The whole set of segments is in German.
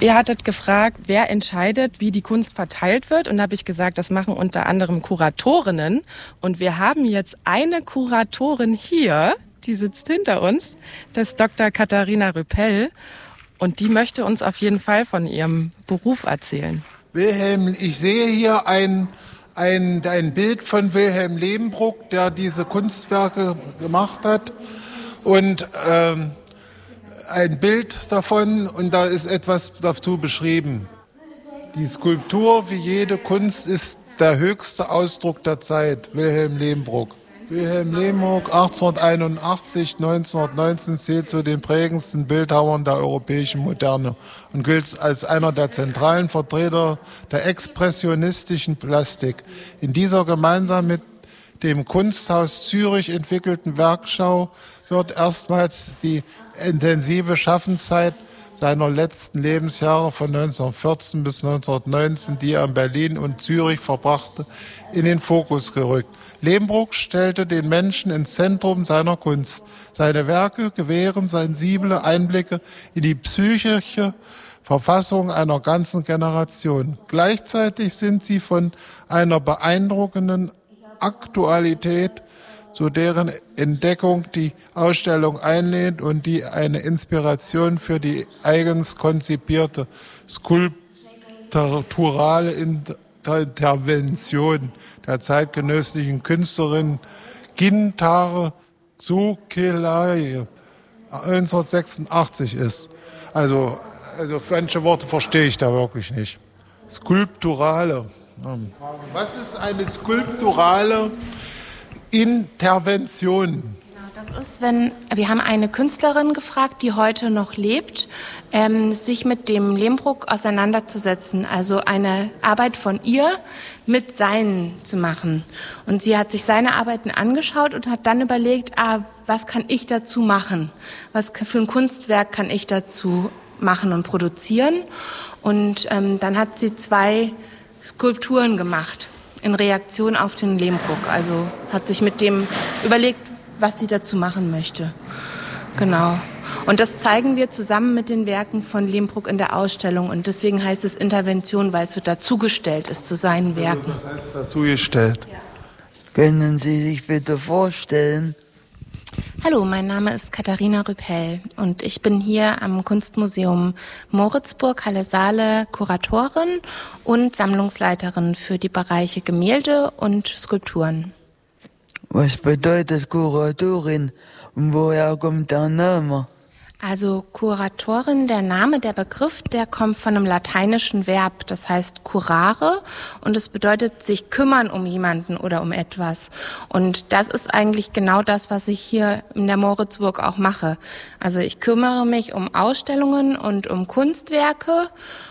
Ihr hattet gefragt, wer entscheidet, wie die Kunst verteilt wird. Und da habe ich gesagt, das machen unter anderem Kuratorinnen. Und wir haben jetzt eine Kuratorin hier, die sitzt hinter uns. Das ist Dr. Katharina Rüppell. Und die möchte uns auf jeden Fall von ihrem Beruf erzählen. Wilhelm, ich sehe hier ein Bild von Wilhelm Lebenbruck, der diese Kunstwerke gemacht hat. Und ein Bild davon, und da ist etwas dazu beschrieben. Die Skulptur, wie jede Kunst, ist der höchste Ausdruck der Zeit. Wilhelm Lebenbruck. Wilhelm Lebenbruck, 1881, 1919, zählt zu den prägendsten Bildhauern der europäischen Moderne und gilt als einer der zentralen Vertreter der expressionistischen Plastik. In dieser gemeinsam mit dem Kunsthaus Zürich entwickelten Werkschau wird erstmals die intensive Schaffenszeit seiner letzten Lebensjahre von 1914 bis 1919, die er in Berlin und Zürich verbrachte, in den Fokus gerückt. Lebenbruck stellte den Menschen ins Zentrum seiner Kunst. Seine Werke gewähren sensible Einblicke in die psychische Verfassung einer ganzen Generation. Gleichzeitig sind sie von einer beeindruckenden Aktualität, zu deren Entdeckung die Ausstellung einlädt und die eine Inspiration für die eigens konzipierte skulpturale Intervention der zeitgenössischen Künstlerin Gintare Tsukelai 1986 ist. Also manche Worte verstehe ich da wirklich nicht. Skulpturale. Was ist eine skulpturale Intervention? Das ist, wir haben eine Künstlerin gefragt, die heute noch lebt, sich mit dem Lebenbruck auseinanderzusetzen, also eine Arbeit von ihr mit seinen zu machen. Und sie hat sich seine Arbeiten angeschaut und hat dann überlegt, was kann ich dazu machen? Was für ein Kunstwerk kann ich dazu machen und produzieren? Und dann hat sie 2 Skulpturen gemacht in Reaktion auf den Lebenbruck. Also hat sich mit dem überlegt, was sie dazu machen möchte. Genau. Und das zeigen wir zusammen mit den Werken von Lebenbruck in der Ausstellung. Und deswegen heißt es Intervention, weil es so dazugestellt ist zu seinen Werken. Also das heißt dazugestellt. Ja. Können Sie sich bitte vorstellen? Hallo, mein Name ist Katharina Rüppell und ich bin hier am Kunstmuseum Moritzburg, Halle Saale, Kuratorin und Sammlungsleiterin für die Bereiche Gemälde und Skulpturen. Was bedeutet Kuratorin und woher kommt der Name? Also Kuratorin, der Name, der Begriff, der kommt von einem lateinischen Verb, das heißt curare und es bedeutet sich kümmern um jemanden oder um etwas. Und das ist eigentlich genau das, was ich hier in der Moritzburg auch mache. Also ich kümmere mich um Ausstellungen und um Kunstwerke.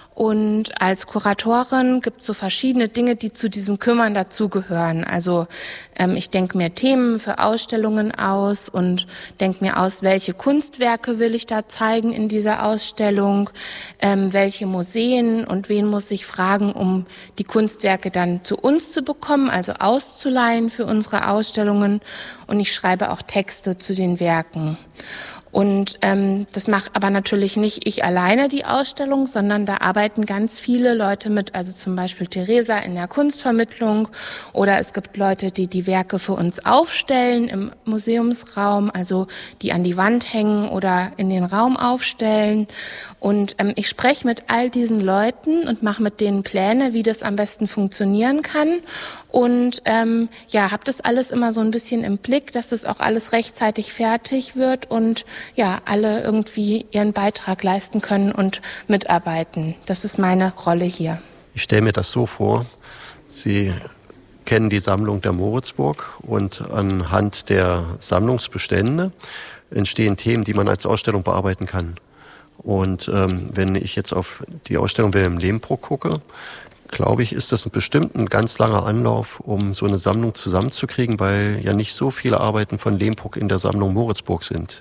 Und als Kuratorin gibt es so verschiedene Dinge, die zu diesem Kümmern dazugehören. Also ich denke mir Themen für Ausstellungen aus und denke mir aus, welche Kunstwerke will ich da zeigen in dieser Ausstellung, welche Museen und wen muss ich fragen, um die Kunstwerke dann zu uns zu bekommen, also auszuleihen für unsere Ausstellungen. Und ich schreibe auch Texte zu den Werken. Und das macht aber natürlich nicht ich alleine die Ausstellung, sondern da arbeiten ganz viele Leute mit, also zum Beispiel Theresa in der Kunstvermittlung oder es gibt Leute, die die Werke für uns aufstellen im Museumsraum, also die an die Wand hängen oder in den Raum aufstellen. Und ich spreche mit all diesen Leuten und mache mit denen Pläne, wie das am besten funktionieren kann. Und habe das alles immer so ein bisschen im Blick, dass das auch alles rechtzeitig fertig wird und ja, alle irgendwie ihren Beitrag leisten können und mitarbeiten. Das ist meine Rolle hier. Ich stelle mir das so vor, Sie kennen die Sammlung der Moritzburg und anhand der Sammlungsbestände entstehen Themen, die man als Ausstellung bearbeiten kann. Und wenn ich jetzt auf die Ausstellung Wilhelm Lebenbruck gucke, glaube ich, ist das bestimmt ein ganz langer Anlauf, um so eine Sammlung zusammenzukriegen, weil ja nicht so viele Arbeiten von Lebenbruck in der Sammlung Moritzburg sind.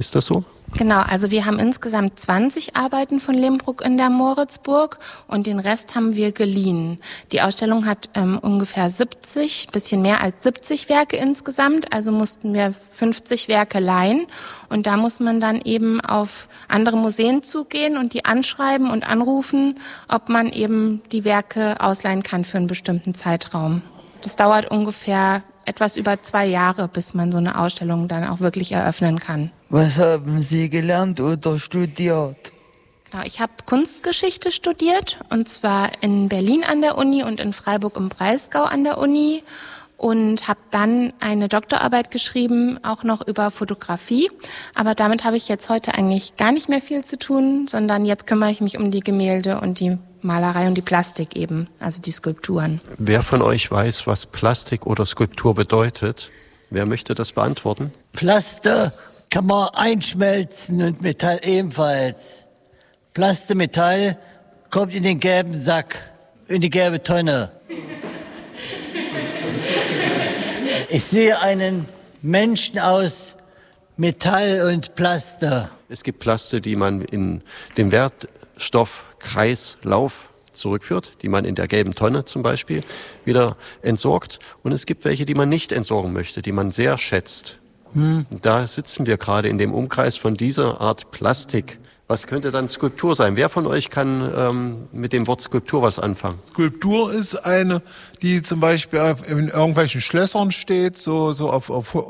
Ist das so? Genau, also wir haben insgesamt 20 Arbeiten von Lehmbruck in der Moritzburg und den Rest haben wir geliehen. Die Ausstellung hat ungefähr 70, bisschen mehr als 70 Werke insgesamt, also mussten wir 50 Werke leihen und da muss man dann eben auf andere Museen zugehen und die anschreiben und anrufen, ob man eben die Werke ausleihen kann für einen bestimmten Zeitraum. Das dauert ungefähr etwas über 2 Jahre, bis man so eine Ausstellung dann auch wirklich eröffnen kann. Was haben Sie gelernt oder studiert? Genau, ich habe Kunstgeschichte studiert und zwar in Berlin an der Uni und in Freiburg im Breisgau an der Uni und habe dann eine Doktorarbeit geschrieben, auch noch über Fotografie. Aber damit habe ich jetzt heute eigentlich gar nicht mehr viel zu tun, sondern jetzt kümmere ich mich um die Gemälde und die Malerei und die Plastik eben, also die Skulpturen. Wer von euch weiß, was Plastik oder Skulptur bedeutet? Wer möchte das beantworten? Plaste kann man einschmelzen und Metall ebenfalls. Plaste, Metall kommt in den gelben Sack, in die gelbe Tonne. Ich sehe einen Menschen aus Metall und Plaste. Es gibt Plaste, die man in dem Wertstoffkreislauf zurückführt, die man in der gelben Tonne zum Beispiel wieder entsorgt. Und es gibt welche, die man nicht entsorgen möchte, die man sehr schätzt. Da sitzen wir gerade in dem Umkreis von dieser Art Plastik. Was könnte dann Skulptur sein? Wer von euch kann mit dem Wort Skulptur was anfangen? Skulptur ist eine, die zum Beispiel in irgendwelchen Schlössern steht, so auf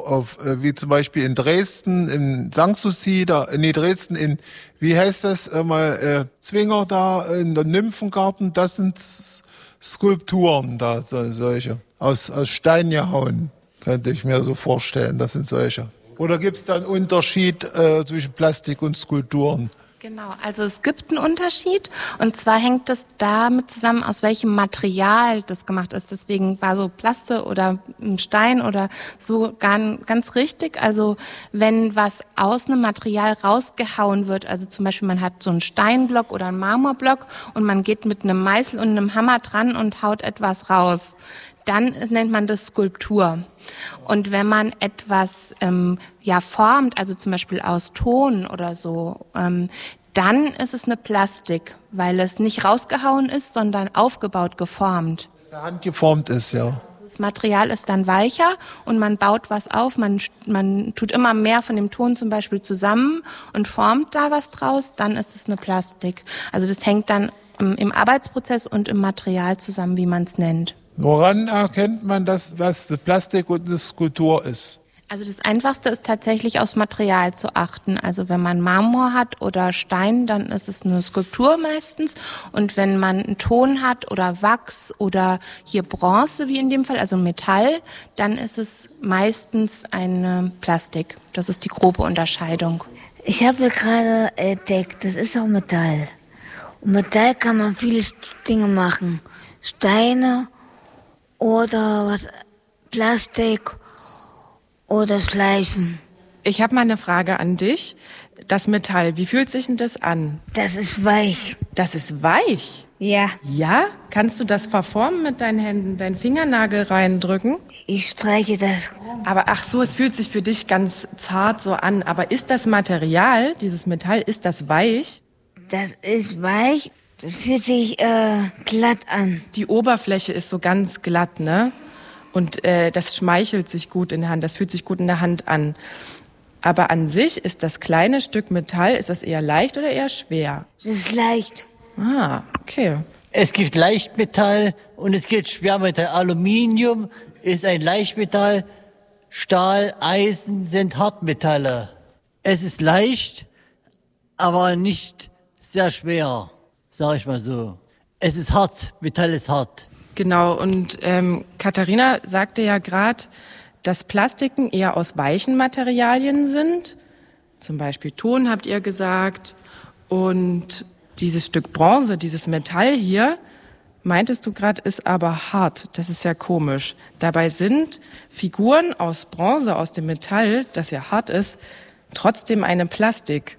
wie zum Beispiel in Dresden, in Sanssouci, Dresden in, wie heißt das, Zwinger da, in der Nymphengarten, das sind Skulpturen da, solche, aus Stein gehauen, könnte ich mir so vorstellen, das sind solche. Oder gibt es da einen Unterschied zwischen Plastik und Skulpturen? Genau, also es gibt einen Unterschied und zwar hängt es damit zusammen, aus welchem Material das gemacht ist. Deswegen war so Plaste oder ein Stein oder so ganz richtig. Also wenn was aus einem Material rausgehauen wird, also zum Beispiel man hat so einen Steinblock oder einen Marmorblock und man geht mit einem Meißel und einem Hammer dran und haut etwas raus, dann nennt man das Skulptur. Und wenn man etwas formt, also zum Beispiel aus Ton oder so, dann ist es eine Plastik, weil es nicht rausgehauen ist, sondern aufgebaut, geformt. Handgeformt ist, ja. Das Material ist dann weicher und man baut was auf, man tut immer mehr von dem Ton zum Beispiel zusammen und formt da was draus, dann ist es eine Plastik. Also das hängt dann im Arbeitsprozess und im Material zusammen, wie man es nennt. Woran erkennt man, was eine Plastik und eine Skulptur ist? Also das Einfachste ist tatsächlich aufs Material zu achten. Also wenn man Marmor hat oder Stein, dann ist es eine Skulptur meistens. Und wenn man einen Ton hat oder Wachs oder hier Bronze, wie in dem Fall, also Metall, dann ist es meistens eine Plastik. Das ist die grobe Unterscheidung. Ich habe gerade entdeckt, das ist auch Metall. Und Metall kann man viele Dinge machen. Steine oder was, Plastik oder Schleifen. Ich habe mal eine Frage an dich. Das Metall, wie fühlt sich denn das an? Das ist weich. Das ist weich? Ja. Ja? Kannst du das verformen mit deinen Händen, deinen Fingernagel reindrücken? Ich streiche das. Aber ach so, es fühlt sich für dich ganz zart so an. Aber ist das Material, dieses Metall, ist das weich? Das ist weich. Das fühlt sich glatt an. Die Oberfläche ist so ganz glatt, ne? Und das schmeichelt sich gut in der Hand, das fühlt sich gut in der Hand an. Aber an sich ist das kleine Stück Metall, ist das eher leicht oder eher schwer? Das ist leicht. Ah, okay. Es gibt Leichtmetall und es gibt Schwermetall. Aluminium ist ein Leichtmetall, Stahl, Eisen sind Hartmetalle. Es ist leicht, aber nicht sehr schwer, sag ich mal so. Es ist hart, Metall ist hart. Genau, und Katharina sagte ja gerade, dass Plastiken eher aus weichen Materialien sind. Zum Beispiel Ton, habt ihr gesagt. Und dieses Stück Bronze, dieses Metall hier, meintest du gerade, ist aber hart. Das ist ja komisch. Dabei sind Figuren aus Bronze, aus dem Metall, das ja hart ist, trotzdem eine Plastik.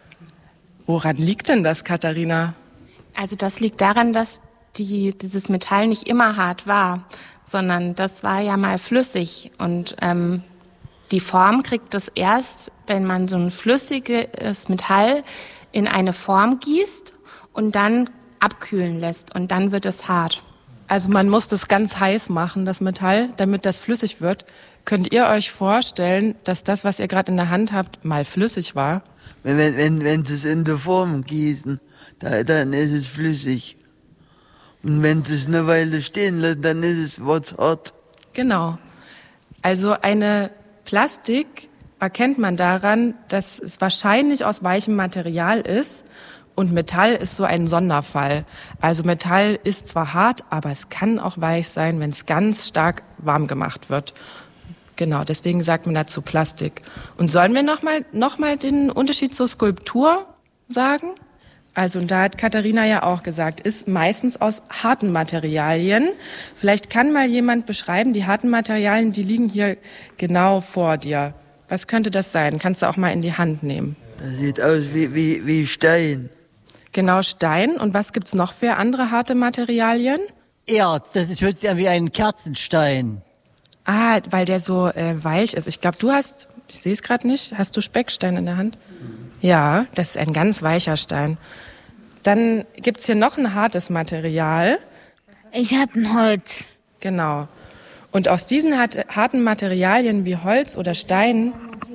Woran liegt denn das, Katharina? Also das liegt daran, dass dieses Metall nicht immer hart war, sondern das war ja mal flüssig und Die Form kriegt es erst, wenn man so ein flüssiges Metall in eine Form gießt und dann abkühlen lässt und dann wird es hart. Also man muss das ganz heiß machen, das Metall, damit das flüssig wird. Könnt ihr euch vorstellen, dass das, was ihr gerade in der Hand habt, mal flüssig war? Wenn sie es in der Form gießen, dann ist es flüssig. Und wenn sie es eine Weile stehen lassen, dann wird's hart. Genau. Also eine Plastik erkennt man daran, dass es wahrscheinlich aus weichem Material ist. Und Metall ist so ein Sonderfall. Also Metall ist zwar hart, aber es kann auch weich sein, wenn es ganz stark warm gemacht wird. Genau, deswegen sagt man dazu Plastik. Und sollen wir noch mal den Unterschied zur Skulptur sagen? Also, und da hat Katharina ja auch gesagt, ist meistens aus harten Materialien. Vielleicht kann mal jemand beschreiben, die harten Materialien, die liegen hier genau vor dir. Was könnte das sein? Kannst du auch mal in die Hand nehmen. Das sieht aus wie Stein. Genau, Stein. Und was gibt's noch für andere harte Materialien? Erz, hört sich an wie ein Kerzenstein. Ah, weil der so weich ist. Ich glaube, ich sehe es gerade nicht, hast du Speckstein in der Hand? Ja, das ist ein ganz weicher Stein. Dann gibt's hier noch ein hartes Material. Ich habe ein Holz. Genau. Und aus diesen harten Materialien wie Holz oder Stein,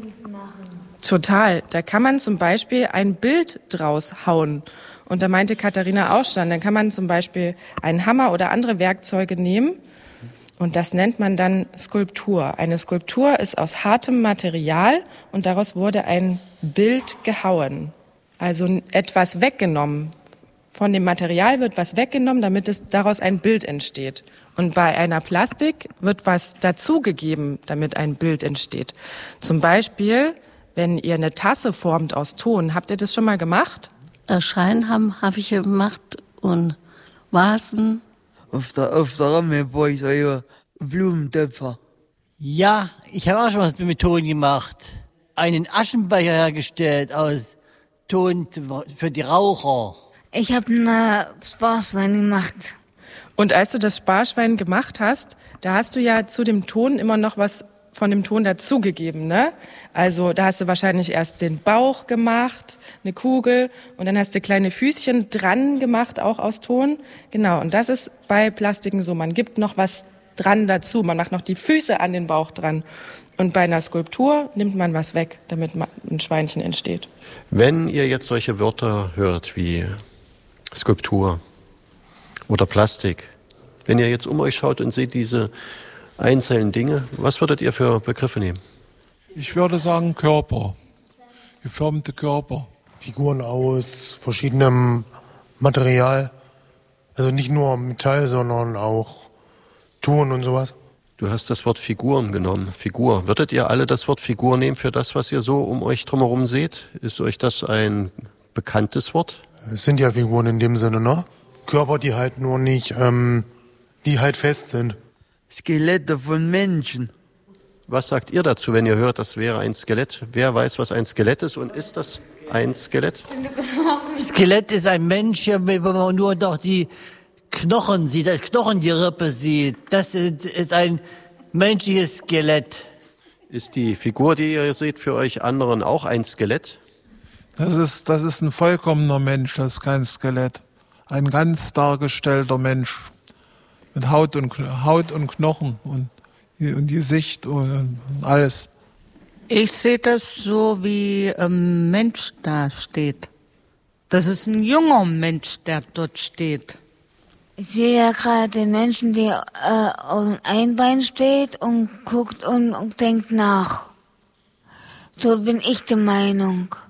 total, da kann man zum Beispiel ein Bild draus hauen. Und da meinte Katharina auch schon, dann kann man zum Beispiel einen Hammer oder andere Werkzeuge nehmen. Und das nennt man dann Skulptur. Eine Skulptur ist aus hartem Material und daraus wurde ein Bild gehauen. Also etwas weggenommen. Von dem Material wird was weggenommen, damit daraus ein Bild entsteht. Und bei einer Plastik wird was dazugegeben, damit ein Bild entsteht. Zum Beispiel, wenn ihr eine Tasse formt aus Ton, habt ihr das schon mal gemacht? Schein habe ich gemacht und Vasen. Auf der Ramme brauche ich so Blumentöpfer. Ja, ich habe auch schon was mit Ton gemacht. Einen Aschenbecher hergestellt aus Ton für die Raucher. Ich habe ein Sparschwein gemacht. Und als du das Sparschwein gemacht hast, da hast du ja zu dem Ton immer noch was von dem Ton dazugegeben, ne? Also da hast du wahrscheinlich erst den Bauch gemacht, eine Kugel und dann hast du kleine Füßchen dran gemacht, auch aus Ton. Genau, und das ist bei Plastiken so, man gibt noch was dran dazu, man macht noch die Füße an den Bauch dran. Und bei einer Skulptur nimmt man was weg, damit ein Schweinchen entsteht. Wenn ihr jetzt solche Wörter hört wie Skulptur oder Plastik, wenn ihr jetzt um euch schaut und seht diese einzelnen Dinge, was würdet ihr für Begriffe nehmen? Ich würde sagen Körper, geformte Körper. Figuren aus verschiedenem Material, also nicht nur Metall, sondern auch Ton und sowas. Du hast das Wort Figuren genommen. Figur. Würdet ihr alle das Wort Figur nehmen für das, was ihr so um euch drumherum seht? Ist euch das ein bekanntes Wort? Es sind ja Figuren in dem Sinne, ne? Körper, die halt nur nicht, die halt fest sind. Skelette von Menschen. Was sagt ihr dazu, wenn ihr hört, das wäre ein Skelett? Wer weiß, was ein Skelett ist und ist das ein Skelett? Skelett ist ein Mensch, wenn man nur noch die Knochen sieht, das Knochengerippe sieht. Das ist ein menschliches Skelett. Ist die Figur, die ihr seht, für euch anderen auch ein Skelett? Das ist ein vollkommener Mensch, das ist kein Skelett. Ein ganz dargestellter Mensch. Mit Haut und Knochen und Gesicht und alles. Ich sehe das so, wie ein Mensch da steht. Das ist ein junger Mensch, der dort steht. Ich sehe ja gerade den Menschen, der auf einem Bein steht und guckt und denkt nach. So bin ich der Meinung.